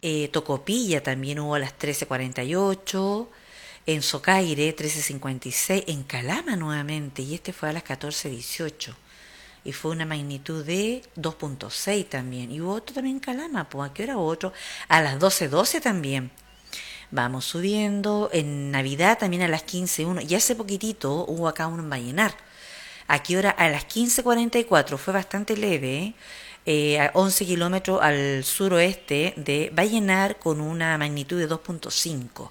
Tocopilla también hubo a las 13:48, en Socaire 13:56, en Calama nuevamente, y este fue a las 14:18. Y fue una magnitud de 2.6 también. Y hubo otro también en Calama, pues ¿a qué hora hubo otro? A las 12:12 también. Vamos subiendo. En Navidad también a las 15:01. Y hace poquitito hubo acá uno en Vallenar. ¿A qué hora? A las 15:44. Fue bastante leve, ¿eh? A 11 kilómetros al suroeste de Vallenar con una magnitud de 2.5.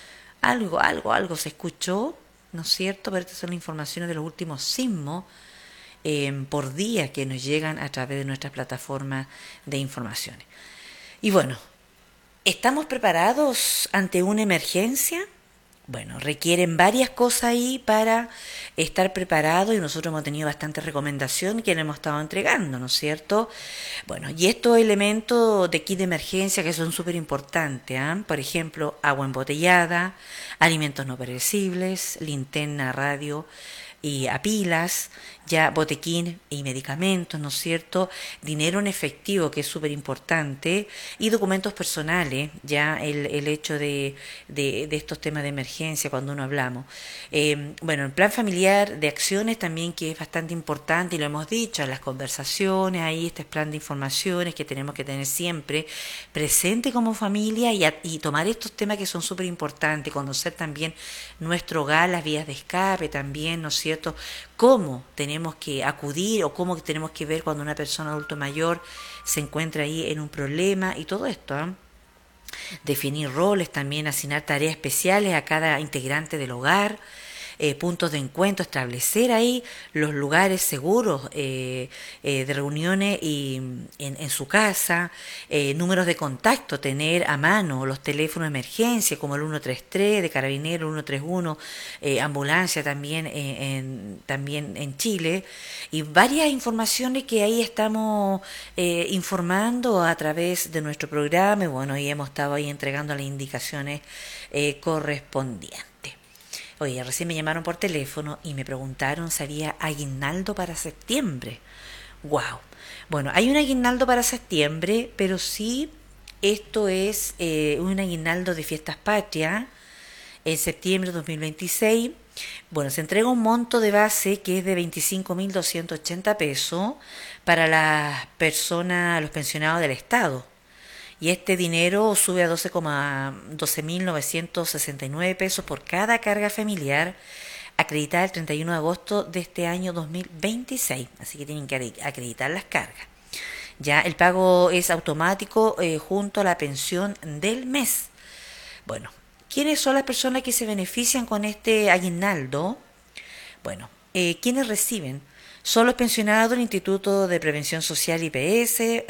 Algo se escuchó, ¿no es cierto? Pero estas son las informaciones de los últimos sismos por día que nos llegan a través de nuestras plataformas de informaciones. Y bueno, ¿estamos preparados ante una emergencia? Bueno, requieren varias cosas ahí para estar preparados y nosotros hemos tenido bastantes recomendaciones que le hemos estado entregando, ¿no es cierto? Bueno, y estos elementos de kit de emergencia que son súper importantes, ¿eh? Por ejemplo, agua embotellada, alimentos no perecibles, linterna, radio y a pilas, ya botequín y medicamentos, ¿no es cierto? Dinero en efectivo, que es súper importante, y documentos personales, ya el hecho de estos temas de emergencia cuando uno hablamos. Bueno, el plan familiar de acciones también, que es bastante importante, y lo hemos dicho en las conversaciones, ahí este plan de informaciones que tenemos que tener siempre presente como familia y tomar estos temas que son súper importantes, conocer también nuestro hogar, las vías de escape también, ¿no es cierto? Cómo tenemos que acudir o cómo tenemos que ver cuando una persona adulto mayor se encuentra ahí en un problema y todo esto, ¿eh? Definir roles también, asignar tareas especiales a cada integrante del hogar, puntos de encuentro, establecer ahí los lugares seguros de reuniones y en su casa, números de contacto, tener a mano los teléfonos de emergencia como el 133 de Carabineros, 131, ambulancia también en Chile, y varias informaciones que ahí estamos informando a través de nuestro programa, y bueno, y hemos estado ahí entregando las indicaciones correspondientes. Oye, recién me llamaron por teléfono y me preguntaron si había aguinaldo para septiembre. ¡Wow! Bueno, hay un aguinaldo para septiembre, pero sí, esto es un aguinaldo de fiestas patrias en septiembre de 2026. Bueno, se entrega un monto de base que es de 25.280 pesos para las personas, los pensionados del Estado. Y este dinero sube a 12.969 pesos por cada carga familiar acreditada el 31 de agosto de este año 2026. Así que tienen que acreditar las cargas. Ya el pago es automático junto a la pensión del mes. Bueno, ¿quiénes son las personas que se benefician con este aguinaldo? Bueno, ¿quiénes reciben? Son los pensionados del Instituto de Prevención Social IPS,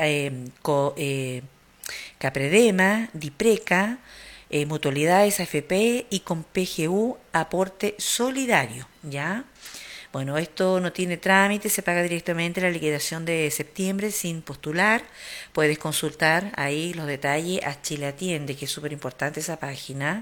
Capredema, Dipreca, Mutualidades AFP y con PGU aporte solidario, ¿ya? Bueno, esto no tiene trámite, se paga directamente la liquidación de septiembre sin postular. Puedes consultar ahí los detalles a Chile Atiende, que es súper importante esa página.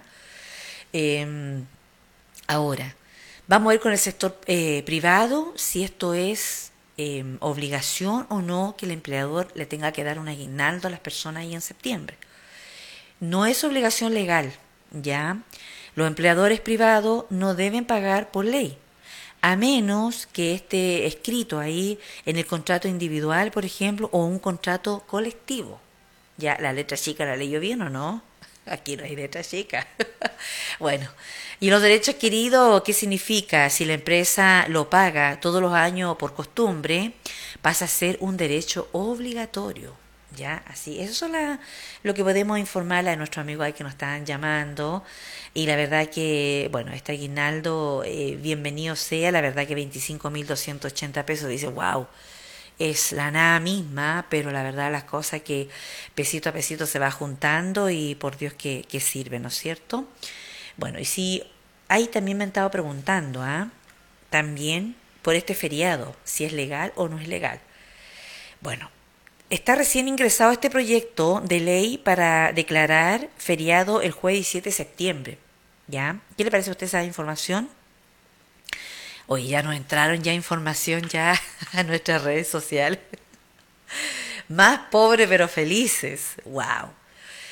Ahora, vamos a ver con el sector privado si esto es obligación o no que el empleador le tenga que dar un aguinaldo a las personas ahí en septiembre. No es obligación legal, ¿ya? Los empleadores privados no deben pagar por ley, a menos que esté escrito ahí en el contrato individual, por ejemplo, o un contrato colectivo. ¿Ya la letra chica la leyó bien o no? Aquí no hay letra chica. Bueno, ¿y los derechos adquiridos qué significa? Si la empresa lo paga todos los años por costumbre, pasa a ser un derecho obligatorio. ¿Ya? Así, eso es lo que podemos informarle a nuestros amigos ahí que nos están llamando. Y la verdad que, bueno, este aguinaldo, bienvenido sea. La verdad que 25.280 pesos, dice, wow, es la nada misma, pero la verdad las cosas que pesito a pesito se va juntando y por Dios que sirve, ¿no es cierto? Bueno, y si ahí también me han estado preguntando, también por este feriado, si es legal o no es legal. Bueno, está recién ingresado este proyecto de ley para declarar feriado el jueves 17 de septiembre, ¿ya? ¿Qué le parece a usted esa información? Oye, ya nos entraron ya información ya a nuestras redes sociales. Más pobres pero felices. ¡Wow!